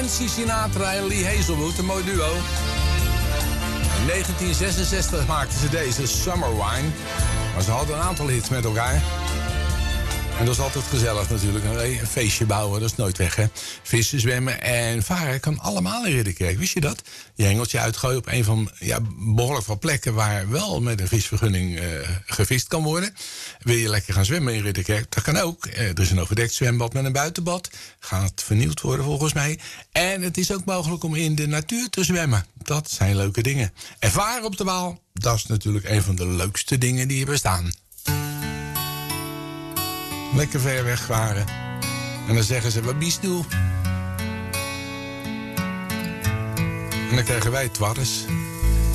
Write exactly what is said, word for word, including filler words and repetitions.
Nancy Sinatra en Lee Hazelwood, een mooi duo. In negentien zesenzestig maakten ze deze Summer Wine. Maar ze hadden een aantal hits met elkaar. En dat is altijd gezellig natuurlijk. Een feestje bouwen, dat is nooit weg, hè. Vissen, zwemmen en varen kan allemaal in Ridderkerk. Wist je dat? Je hengeltje uitgooien op een van ja, behoorlijk veel plekken waar wel met een visvergunning uh, gevist kan worden. Wil je lekker gaan zwemmen in Ridderkerk? Dat kan ook. Uh, er is een overdekt zwembad met een buitenbad. Gaat vernieuwd worden volgens mij. En het is ook mogelijk om in de natuur te zwemmen. Dat zijn leuke dingen. En varen op de Waal, dat is natuurlijk een van de leukste dingen die er bestaan. Lekker ver weg varen. En dan zeggen ze, wat bies toe? En dan krijgen wij twarres.